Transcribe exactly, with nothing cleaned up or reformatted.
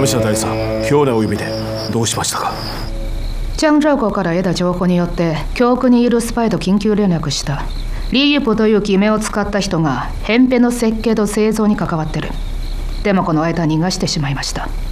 下大佐、今日のお呼びでどうしましたか？ チャンジャオ湖から得た情報によって教区にいるスパイと緊急連絡した。リーユプという偽名を使った人がヘンペの設計と製造に関わってる。でもこの間逃がしてしまいました。